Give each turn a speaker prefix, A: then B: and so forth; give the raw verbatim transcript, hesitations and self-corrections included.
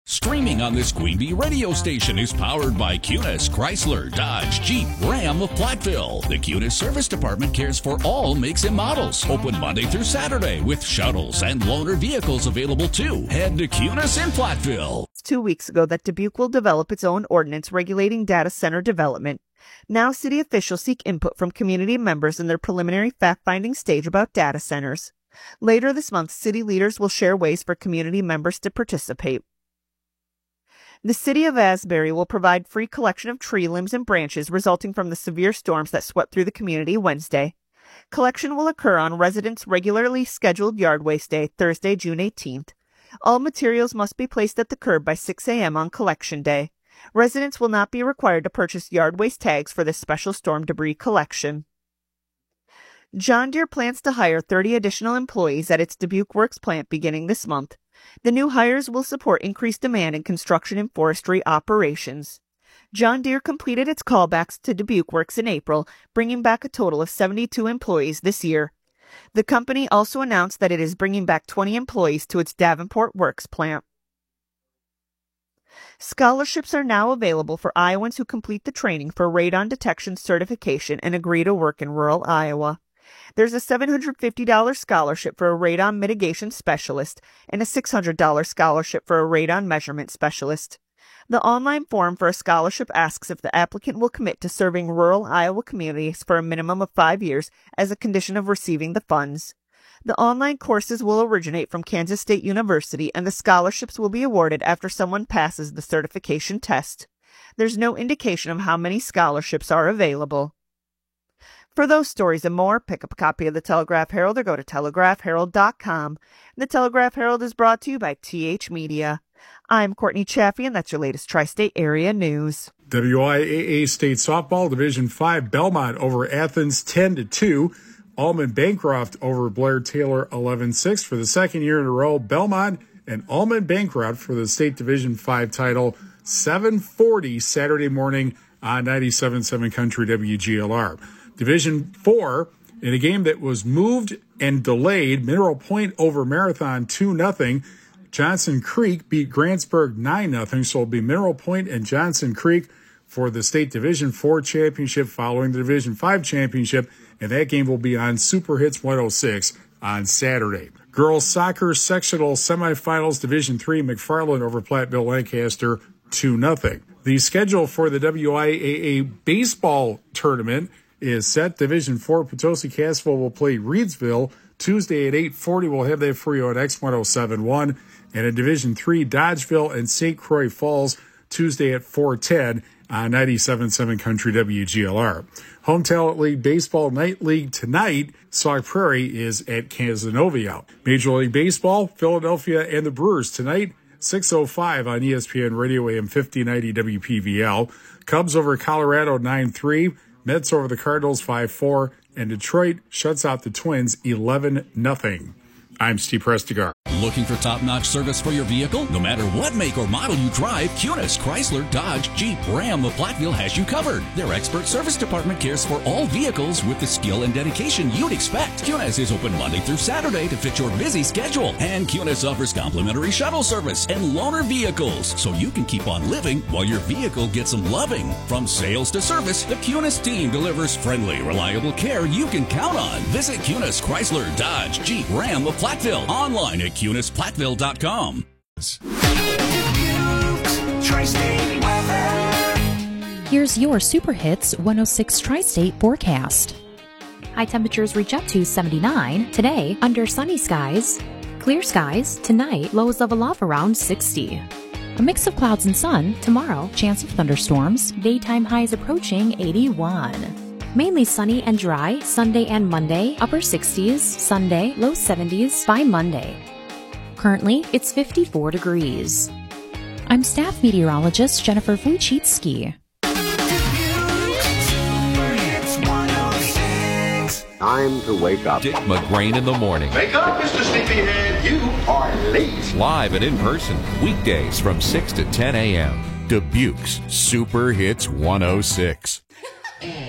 A: Streaming on this Queen Bee radio station is powered by Cunis, Chrysler, Dodge, Jeep, Ram of Platteville. The Cunis Service Department cares for all makes and models. Open Monday through Saturday with shuttles and loaner vehicles available too. Head to Cunis in Platteville.
B: Two weeks ago that Dubuque will develop its own ordinance regulating data center development. Now city officials seek input from community members in their preliminary fact-finding stage about data centers. Later this month, city leaders will share ways for community members to participate. The city of Asbury will provide free collection of tree limbs and branches resulting from the severe storms that swept through the community Wednesday. Collection will occur on residents' regularly scheduled yard waste day, Thursday, June eighteenth. All materials must be placed at the curb by six a.m. on collection day. Residents will not be required to purchase yard waste tags for this special storm debris collection. John Deere plans to hire thirty additional employees at its Dubuque Works plant beginning this month. The new hires will support increased demand in construction and forestry operations. John Deere completed its callbacks to Dubuque Works in April, bringing back a total of seventy-two employees this year. The company also announced that it is bringing back twenty employees to its Davenport Works plant. Scholarships are now available for Iowans who complete the training for radon detection certification and agree to work in rural Iowa. There's a seven hundred fifty dollars scholarship for a radon mitigation specialist and a six hundred dollars scholarship for a radon measurement specialist. The online form for a scholarship asks if the applicant will commit to serving rural Iowa communities for a minimum of five years as a condition of receiving the funds. The online courses will originate from Kansas State University, and the scholarships will be awarded after someone passes the certification test. There's no indication of how many scholarships are available. For those stories and more, pick up a copy of the Telegraph Herald or go to telegraph herald dot com. The Telegraph Herald is brought to you by T H Media. I'm Courtney Chaffee, and that's your latest Tri-State Area News.
C: W I A A State Softball Division five, Belmont over Athens ten to two. Allman Bancroft over Blair Taylor eleven six. For the second year in a row, Belmont and Allman Bancroft for the State Division five title, seven forty Saturday morning on ninety-seven point seven Country W G L R. Division four, in a game that was moved and delayed, Mineral Point over Marathon two nothing. Johnson Creek beat Grantsburg nine nothing, so it'll be Mineral Point and Johnson Creek for the State Division four championship following the Division five championship, and that game will be on Super Hits one oh six on Saturday. Girls soccer sectional semifinals, Division three, McFarland over Platteville Lancaster two nothing. The schedule for the W I A A baseball tournament is set. Division four, Potosi Cassville will play Reedsville Tuesday at eight forty. We'll have that for you on X ten seventy-one. And in Division three, Dodgeville and Saint Croix Falls Tuesday at four ten on ninety-seven point seven Country W G L R. Home Talent League Baseball Night League tonight, Sauk Prairie is at Casanova. Major League Baseball, Philadelphia and the Brewers tonight, six oh five on E S P N Radio A M fifty ninety W P V L. Cubs over Colorado nine three. Mets over the Cardinals five four, and Detroit shuts out the Twins eleven nothing. I'm Steve Prestigar.
A: Looking for top-notch service for your vehicle? No matter what make or model you drive, Cunis, Chrysler, Dodge, Jeep, Ram of Platteville has you covered. Their expert service department cares for all vehicles with the skill and dedication you'd expect. Cunis is open Monday through Saturday to fit your busy schedule. And Cunis offers complimentary shuttle service and loaner vehicles, so you can keep on living while your vehicle gets some loving. From sales to service, the Cunis team delivers friendly, reliable care you can count on. Visit Cunis, Chrysler, Dodge, Jeep, Ram of Platteville. Online at cunis platteville dot com.
D: Here's your Super Hits one oh six Tri-State forecast. High temperatures reach up to seventy-nine. Today, under sunny skies. Clear skies. Tonight, lows level off around sixty. A mix of clouds and sun. Tomorrow, chance of thunderstorms. Daytime highs approaching eighty-one. Mainly sunny and dry, Sunday and Monday, upper sixties, Sunday, low seventies by Monday. Currently, it's fifty-four degrees. I'm staff meteorologist Jennifer Wojcicki.
E: Time to wake up.
F: Dick McGrain in the morning.
G: Wake up, Mister Sleepyhead. You are late.
F: Live and in person, weekdays from six to ten a.m. Dubuque's Super Hits one oh six.